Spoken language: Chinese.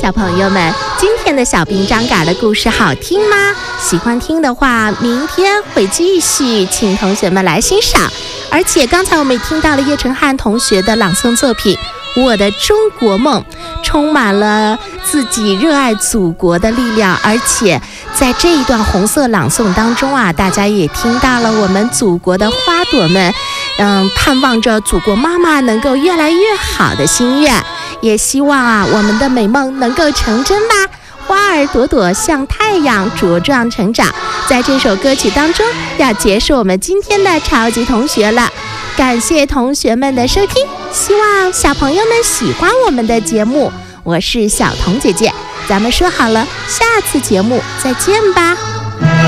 小朋友们，今天的小兵张嘎的故事好听吗？喜欢听的话，明天会继续，请同学们来欣赏。而且刚才我们也听到了叶承翰同学的朗诵作品《我的中国梦》，充满了自己热爱祖国的力量。而且在这一段红色朗诵当中啊，大家也听到了我们祖国的花朵们盼望着祖国妈妈能够越来越好的心愿，也希望啊我们的美梦能够成真吧。花儿朵朵像太阳茁壮成长。在这首歌曲当中要结束我们今天的超级同学了，感谢同学们的收听，希望小朋友们喜欢我们的节目。我是小彤姐姐，咱们说好了下次节目再见吧。